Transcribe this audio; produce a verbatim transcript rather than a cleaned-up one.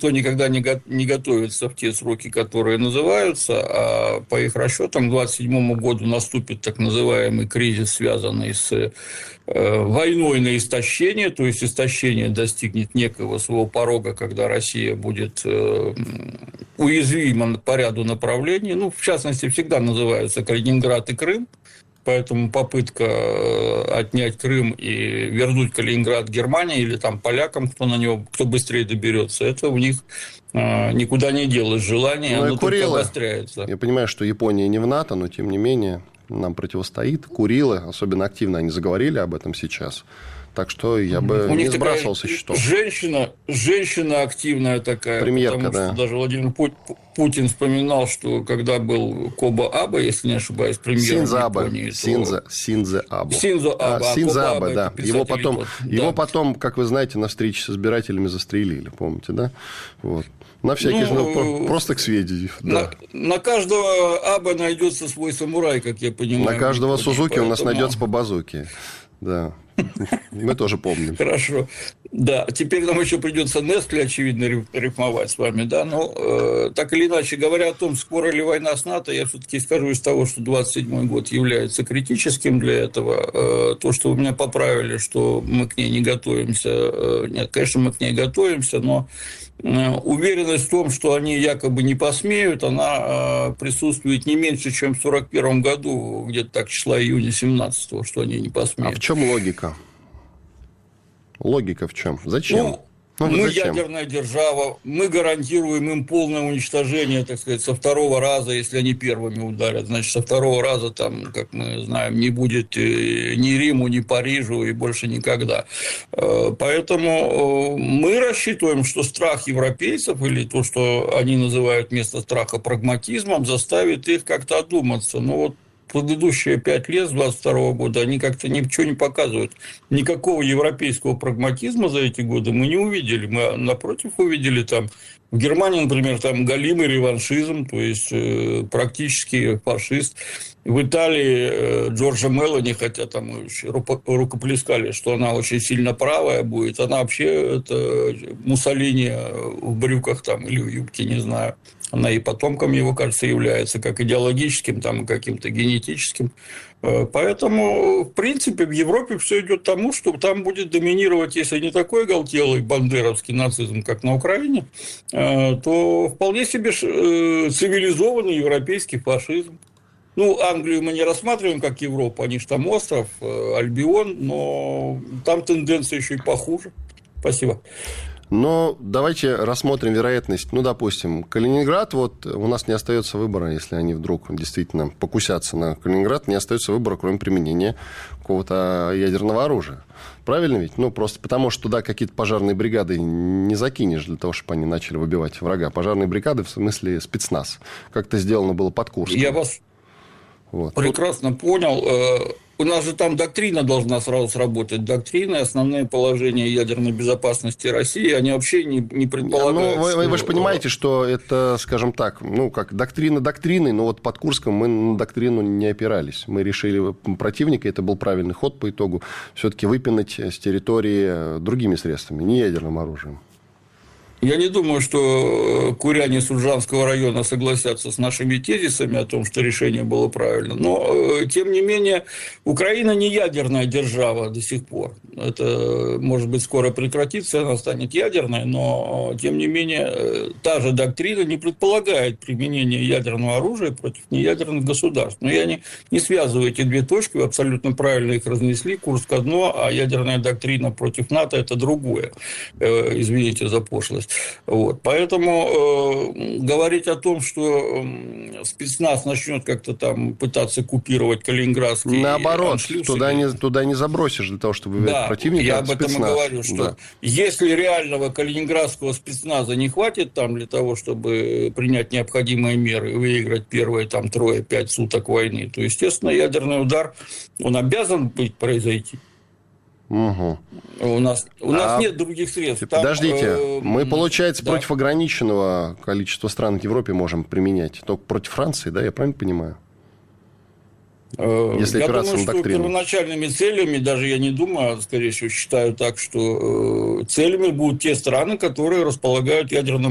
никто никогда не, го- не готовится в те сроки, которые называются, а по их расчетам к двадцать седьмому году наступит так называемый кризис, связанный с э, войной на истощение, то есть истощение достигнет некого своего порога, когда Россия будет э, уязвима по ряду направлений, ну, в частности, всегда называются Калининград и Крым. Поэтому попытка отнять Крым и вернуть Калининград Германии или там полякам, кто на него, кто быстрее доберется, это у них никуда не делось желание, ну, оно только Курилы. обостряется. Я понимаю, что Япония не в НАТО, но тем не менее нам противостоит. Курилы, особенно активно они заговорили об этом сейчас. Так что я бы у не них сбрасывал со счетов. Женщина, женщина активная такая, Премьерка, потому да. что даже Владимир Путин вспоминал, что когда был Коба Абе, если не ошибаюсь, премьером Синдзо Абе. Японии, то... Синдзо, Синдзо Абе. Синдзо Абе, а, а Синдзо Коба Абе, Абе, да. это Его потом, тот, его да. потом, как вы знаете, на встрече с избирателями застрелили, помните, да? Вот. На всякий Ну, случай, просто к сведению. На, Да. на каждого Абе найдется свой самурай, как я понимаю. На каждого Японии, Сузуки поэтому... у нас найдется по базуке. Да. Мы тоже помним. Хорошо. Да, теперь нам еще придется Нестле, очевидно, рифмовать с вами, да, но э, так или иначе, говоря о том, скоро ли война с НАТО, я все-таки скажу из того, что двадцать седьмой год является критическим для этого. Э, то, что вы меня поправили, что мы к ней не готовимся, э, нет, конечно, мы к ней готовимся, но уверенность в том, что они якобы не посмеют, она присутствует не меньше, чем в сорок первом году, где-то так числа июня семнадцатого, что они не посмеют. А в чем логика? Логика в чем? Зачем? Ну, Ну, мы зачем? ядерная держава, мы гарантируем им полное уничтожение, так сказать, со второго раза, если они первыми ударят. Значит, со второго раза там, как мы знаем, не будет ни Риму, ни Парижу и больше никогда. Поэтому мы рассчитываем, что страх европейцев, или то, что они называют вместо страха прагматизмом, заставит их как-то одуматься. Ну, вот предыдущие пять лет с двадцать второго года они как-то ничего не показывают. Никакого европейского прагматизма за эти годы мы не увидели. Мы, напротив, увидели там в Германии, например, там галимый реваншизм, то есть э, практически фашист. В Италии э, Джорджа Мелони, хотя там рукоплескали, что она очень сильно правая будет, она вообще это Муссолини в брюках там или в юбке, не знаю. Она и потомком его, кажется, является, как идеологическим, там, и каким-то генетическим. Поэтому, в принципе, в Европе все идет к тому, что там будет доминировать, если не такой оголтелый бандеровский нацизм, как на Украине, то вполне себе цивилизованный европейский фашизм. Ну, Англию мы не рассматриваем как Европу, они же там остров, Альбион, но там тенденция еще и похуже. Спасибо. Но давайте рассмотрим вероятность. Ну, допустим, Калининград, вот у нас не остается выбора, если они вдруг действительно покусятся на Калининград, не остается выбора, кроме применения какого-то ядерного оружия. Правильно ведь? Ну, просто потому, что туда какие-то пожарные бригады не закинешь для того, чтобы они начали выбивать врага. Пожарные бригады, в смысле спецназ. Как это сделано было под Курском. Я вас вот. прекрасно Тут... понял. У нас же там доктрина должна сразу сработать. Доктрина, основные положения ядерной безопасности России, они вообще не, не предполагают. Ну, вы, что... вы же понимаете, что это, скажем так, ну, как доктрина доктриной, но вот под Курском мы на доктрину не опирались. Мы решили противника, это был правильный ход по итогу, все-таки выпинать с территории другими средствами, не ядерным оружием. Я не думаю, что куряне Суджанского района согласятся с нашими тезисами о том, что решение было правильно. Но, тем не менее, Украина не ядерная держава до сих пор. Это, может быть, скоро прекратится, она станет ядерной, но, тем не менее, та же доктрина не предполагает применение ядерного оружия против неядерных государств. Но я не, не связываю эти две точки, вы абсолютно правильно их разнесли. Курск одно, а ядерная доктрина против НАТО – это другое. Извините за пошлость. Вот. Поэтому э, говорить о том, что э, спецназ начнет как-то там пытаться купировать Калининградский... Наоборот, аншлюз, туда, или... не, туда не забросишь для того, чтобы выбить да, противника. я об этом спецназ. и говорю, что да. если реального калининградского спецназа не хватит там для того, чтобы принять необходимые меры и выиграть первые там трое-пять суток войны, то, естественно, ядерный удар, он обязан быть произойти. Угу. У нас, у нас а... нет других средств. Там, Подождите, э... мы, получается, да. против ограниченного количества стран в Европе можем применять. Только против Франции, да, я правильно понимаю? Если я опираться думаю, на что доктрину. первоначальными целями, даже я не думаю, а скорее всего считаю так, что целями будут те страны, которые располагают ядерным